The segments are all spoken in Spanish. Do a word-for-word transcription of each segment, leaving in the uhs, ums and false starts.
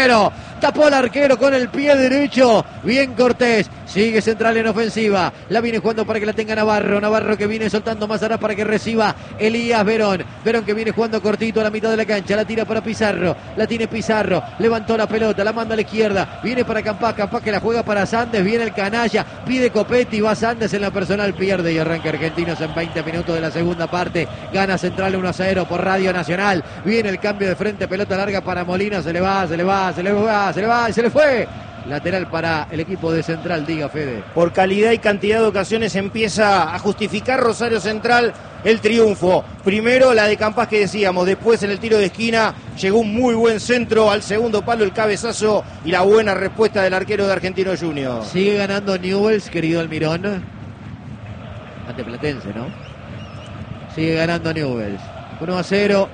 arquero. Tapó al arquero con el pie derecho. Bien Cortés. Sigue Central en ofensiva. La viene jugando para que la tenga Navarro. Navarro que viene soltando más atrás para que reciba Elías Verón. Verón que viene jugando cortito a la mitad de la cancha. La tira para Pizarro. La tiene Pizarro. Levantó la pelota. La manda a la izquierda. Viene para Campás. Campás que la juega para Sandes. Viene el canalla. Pide Copetti. Va Sandes en la personal. Pierde y arranca Argentinos en veinte minutos de la segunda parte. Gana Central uno a cero por Radio Nacional. Viene el cambio de frente. Pelota larga para Molina. Se le va, se le va, se le va, se le va y se le fue. Lateral para el equipo de Central, diga Fede. Por calidad y cantidad de ocasiones empieza a justificar Rosario Central el triunfo. Primero la de Campás que decíamos, después en el tiro de esquina llegó un muy buen centro al segundo palo, el cabezazo y la buena respuesta del arquero de Argentinos Juniors. Sigue ganando Newell's, querido Almirón. Ante Platense, ¿no? Sigue ganando Newell's. uno a cero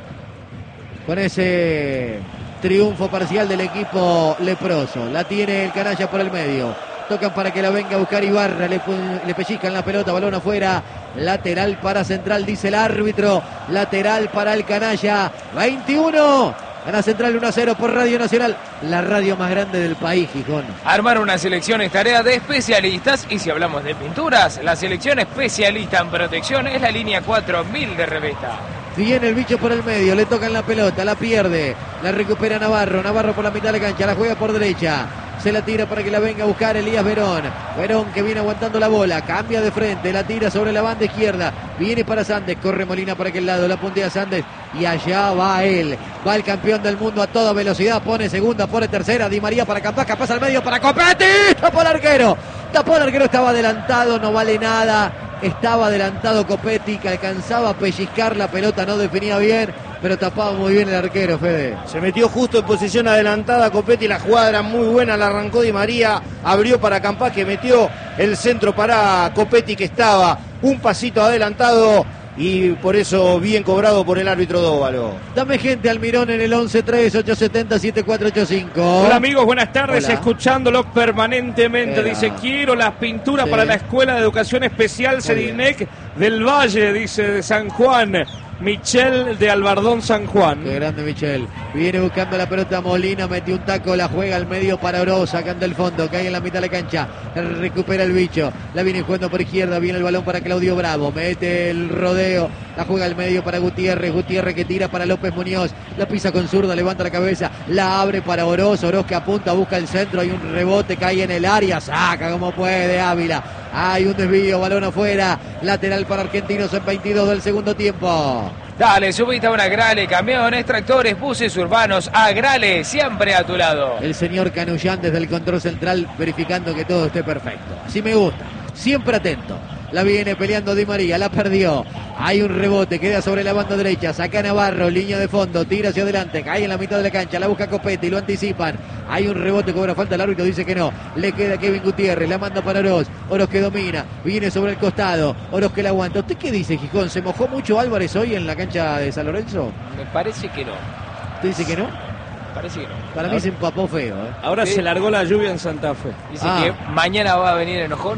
con ese triunfo parcial del equipo leproso. La tiene el canalla por el medio. Tocan para que la venga a buscar Ibarra. Le, le pellizcan la pelota, balón afuera. Lateral para Central, dice el árbitro. Lateral para el canalla. veintiuno. Gana Central uno a cero por Radio Nacional. La radio más grande del país, Gijón. Armar una selección es tarea de especialistas. Y si hablamos de pinturas, la selección especialista en protección es la línea cuatro mil de Revesta. Viene el bicho por el medio, le tocan la pelota, la pierde, la recupera Navarro, Navarro por la mitad de la cancha, la juega por derecha, se la tira para que la venga a buscar Elías Verón, Verón que viene aguantando la bola, cambia de frente, la tira sobre la banda izquierda, viene para Sandes, corre Molina para aquel lado, la puntea Sandes y allá va él, va el campeón del mundo a toda velocidad, pone segunda, pone tercera, Di María para Campás, Campás al medio para Copetti, tapó el arquero, tapó el arquero, estaba adelantado, no vale nada. Estaba adelantado Copetti, que alcanzaba a pellizcar la pelota, no definía bien, pero tapaba muy bien el arquero, Fede. Se metió justo en posición adelantada Copetti, la jugada era muy buena, la arrancó Di María, abrió para Campás, que metió el centro para Copetti, que estaba un pasito adelantado y por eso bien cobrado por el árbitro Dóvalo. Dame gente Almirón en el once tres ocho siete cero siete cuatro ocho cinco. Hola amigos, buenas tardes. Hola. Escuchándolo permanentemente. Era. Dice, quiero las pinturas Sí. para la Escuela de Educación Especial Sedinec del Valle, dice, de San Juan. Michel de Albardón, San Juan. Qué grande Michel. Viene buscando la pelota Molina, metió un taco, la juega al medio para Oro, sacando el fondo, cae en la mitad de la cancha, recupera el bicho, la viene jugando por izquierda, viene el balón para Claudio Bravo, mete el rodeo, la juega al medio para Gutiérrez, Gutiérrez que tira para López Muñoz, la pisa con zurda, levanta la cabeza, la abre para Oroz, Oroz que apunta, busca el centro, hay un rebote, cae en el área, saca como puede Ávila, hay un desvío, balón afuera, lateral para Argentinos en veintidós del segundo tiempo. Dale, subite a una Agrale, camiones, tractores, buses urbanos, Agrale, siempre a tu lado. El señor Canullán desde el control central verificando que todo esté perfecto. Así me gusta, siempre atento. La viene peleando Di María, la perdió. Hay un rebote, queda sobre la banda derecha. Saca Navarro, línea de fondo, tira hacia adelante, cae en la mitad de la cancha, la busca Copetti, lo anticipan. Hay un rebote, cobra falta, el árbitro dice que no. Le queda Kevin Gutiérrez, la manda para Oroz. Oroz que domina, viene sobre el costado. Oroz que la aguanta. ¿Usted qué dice, Gijón? ¿Se mojó mucho Álvarez hoy en la cancha de San Lorenzo? Me parece que no. ¿Usted dice que no? Parece que no. Para mí se empapó feo, ¿eh? Ahora Sí. se largó la lluvia en Santa Fe. Dice Ah. que mañana va a venir enojón.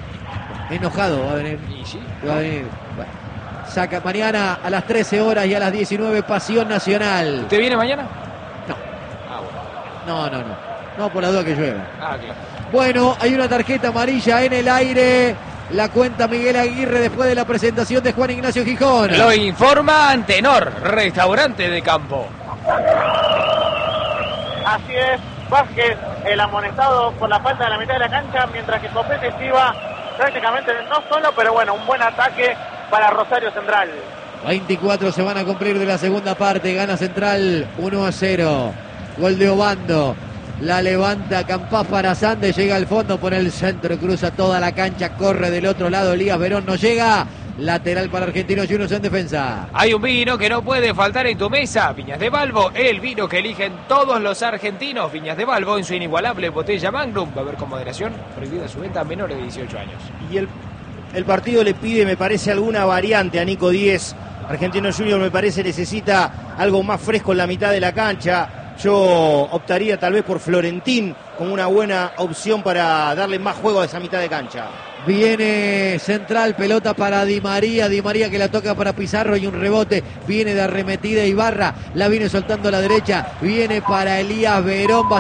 Enojado va a venir. Y sí. Va a venir. Bueno. Saca mañana a las trece horas y a las diecinueve Pasión Nacional. ¿Usted viene mañana? No, Ah, bueno. no, no, no. No por la duda que llueva. Ah, claro. Bueno, hay una tarjeta amarilla en el aire. La cuenta Miguel Aguirre después de la presentación de Juan Ignacio Gijón. Lo informa Antenor, restaurante de campo. Así es, Vázquez, el amonestado por la falta de la mitad de la cancha, mientras que Copete iba prácticamente no solo, pero bueno, un buen ataque para Rosario Central. veinticuatro se van a cumplir de la segunda parte. Gana Central uno a cero. Gol de Obando. La levanta Campás para Sandes. Llega al fondo por el centro. Cruza toda la cancha. Corre del otro lado. Elías Verón no llega. Lateral para Argentinos Juniors en defensa. Hay un vino que no puede faltar en tu mesa. Viñas de Balbo, el vino que eligen todos los argentinos. Viñas de Balbo en su inigualable botella Magnum. Va a haber con moderación. Prohibida su venta a menores de dieciocho años. Y el, el partido le pide, me parece, alguna variante a Nico Díez. Argentinos Juniors, me parece, necesita algo más fresco en la mitad de la cancha. Yo optaría tal vez por Florentín como una buena opción para darle más juego a esa mitad de cancha. Viene Central, pelota para Di María, Di María que la toca para Pizarro y un rebote, viene de arremetida Ibarra, la viene soltando a la derecha, viene para Elías Verón.